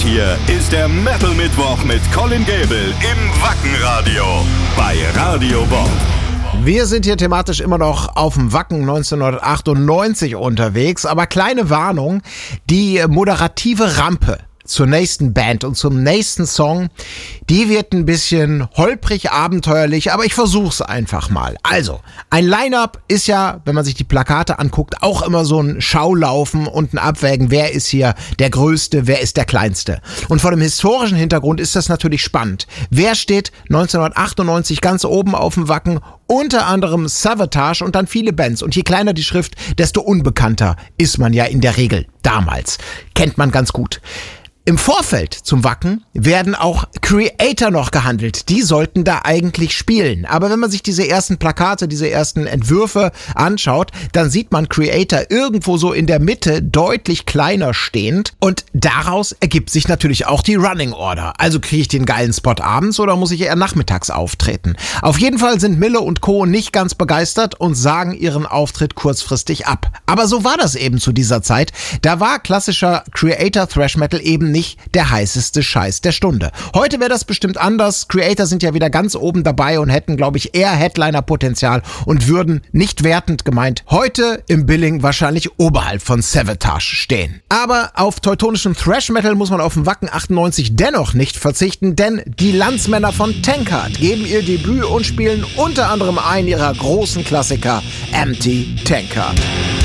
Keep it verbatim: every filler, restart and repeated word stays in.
hier ist der Metal Mittwoch mit Colin Gable im Wacken-Radio bei Radio Bob. Wir sind hier thematisch immer noch auf dem Wacken neunzehnhundertachtundneunzig unterwegs, aber kleine Warnung, die moderative Rampe zur nächsten Band und zum nächsten Song, die wird ein bisschen holprig, abenteuerlich, aber ich versuch's einfach mal. Also, ein Line-Up ist ja, wenn man sich die Plakate anguckt, auch immer so ein Schaulaufen und ein Abwägen, wer ist hier der Größte, wer ist der Kleinste. Und vor dem historischen Hintergrund ist das natürlich spannend. Wer steht neunzehnhundertachtundneunzig ganz oben auf dem Wacken? Unter anderem Savatage und dann viele Bands. Und je kleiner die Schrift, desto unbekannter ist man ja in der Regel. Damals. Kennt man ganz gut. Im Vorfeld zum Wacken werden auch Kreator noch gehandelt. Die sollten da eigentlich spielen. Aber wenn man sich diese ersten Plakate, diese ersten Entwürfe anschaut, dann sieht man Kreator irgendwo so in der Mitte deutlich kleiner stehend. Und daraus ergibt sich natürlich auch die Running Order. Also kriege ich den geilen Spot abends oder muss ich eher nachmittags auftreten? Auf jeden Fall sind Mille und Co. nicht ganz begeistert und sagen ihren Auftritt kurzfristig ab. Aber so war das eben zu dieser Zeit. Da war klassischer Kreator Thrash Metal eben nicht der heißeste Scheiß der Stunde. Heute wäre das bestimmt anders. Kreator sind ja wieder ganz oben dabei und hätten, glaube ich, eher Headliner-Potenzial und würden, nicht wertend gemeint, heute im Billing wahrscheinlich oberhalb von Savatage stehen. Aber auf teutonischem Thrash-Metal muss man auf dem Wacken achtundneunzig dennoch nicht verzichten, denn die Landsmänner von Tankard geben ihr Debüt und spielen unter anderem einen ihrer großen Klassiker, Empty Tankard.